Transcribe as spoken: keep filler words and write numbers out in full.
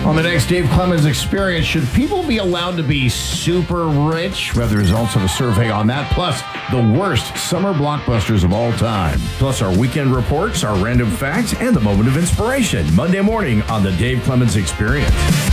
On the next Dave Clemens Experience, should people be allowed to be super rich? We have the results of a survey on that, plus the worst summer blockbusters of all time. Plus our weekend reports, our random facts, and the moment of inspiration. Monday morning on the Dave Clemens Experience.